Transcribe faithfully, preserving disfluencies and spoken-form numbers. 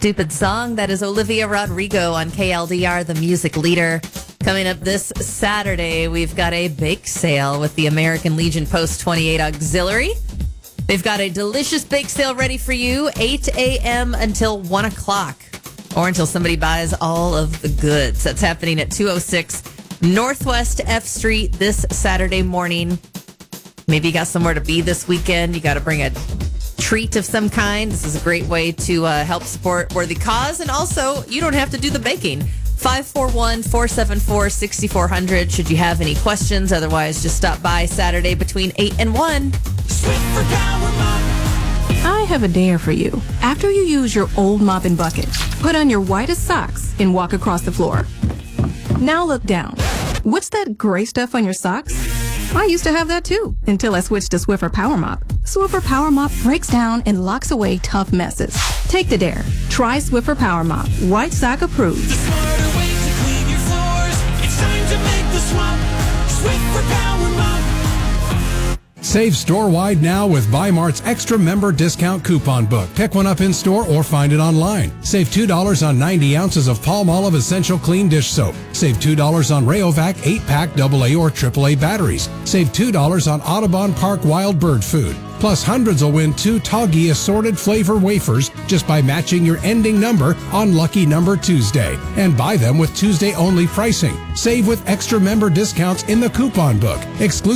Stupid Song. That is Olivia Rodrigo on K L D R, the music leader. Coming up this Saturday, we've got a bake sale with the American Legion Post twenty-eight Auxiliary. They've got a delicious bake sale ready for you, eight a.m. until one o'clock, or until somebody buys all of the goods. That's happening at two oh six Northwest F Street this Saturday morning. Maybe you got somewhere to be this weekend. You got to bring a treat of some kind. This is a great way to uh, help support worthy cause. And also, you don't have to do the baking. five four one, four seven four, six four zero zero should you have any questions. Otherwise, just stop by Saturday between eight and one. Swiffer Power Mop. I have a dare for you. After you use your old mop and bucket, put on your whitest socks and walk across the floor. Now look down. What's that gray stuff on your socks? I used to have that too, until I switched to Swiffer Power Mop. Swiffer Power Mop breaks down and locks away tough messes. Take the dare. Try Swiffer Power Mop. White sock approved. The smarter way to clean your floors. It's time to make the swap. Swiffer Power Mop. Save store-wide now with Bi-Mart's Extra Member Discount Coupon Book. Pick one up in-store or find it online. Save two dollars on ninety ounces of Palmolive Essential Clean Dish Soap. Save two dollars on Rayovac eight-pack double A or triple A batteries. Save two dollars on Audubon Park Wild Bird Food. Plus, hundreds will win two Toggy assorted flavor wafers just by matching your ending number on Lucky Number Tuesday. And buy them with Tuesday-only pricing. Save with extra member discounts in the coupon book. Exclusive